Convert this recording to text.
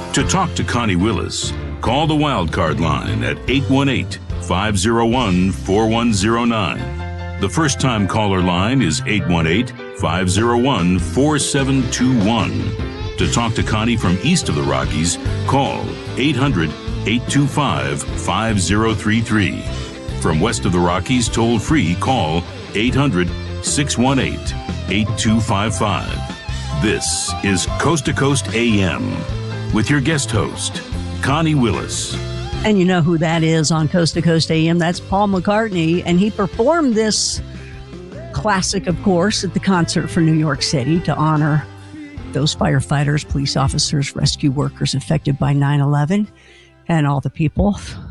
To talk to Connie Willis, call the Wildcard line at 818-501-4109. The first-time caller line is 818-501-4721. To talk to Connie from east of the Rockies, call 800-825-5033. From west of the Rockies, toll-free, call 800-618-8255. This is Coast to Coast AM with your guest host, Connie Willis. And you know who that is on Coast to Coast AM. That's Paul McCartney. And he performed this classic, of course, at the Concert for New York City to honor those firefighters, police officers, rescue workers affected by 9/11 and all the people